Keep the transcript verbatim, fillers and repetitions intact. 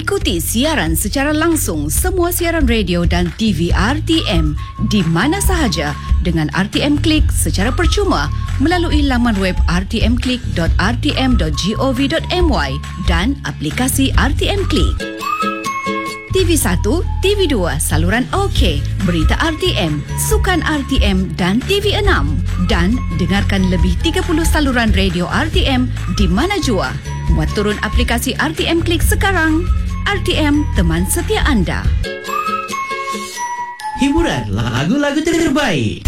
Ikuti siaran secara langsung semua siaran radio dan T V R T M di mana sahaja dengan R T M Click secara percuma melalui laman web r t m click dot r t m dot gov dot my dan aplikasi R T M Click. T V satu, T V dua, saluran OK, berita R T M, sukan R T M dan T V enam. Dan dengarkan lebih tiga puluh saluran radio R T M di mana jua. Muat turun aplikasi R T M Click sekarang. R T M, teman setia anda. Hiburan lagu-lagu terbaik.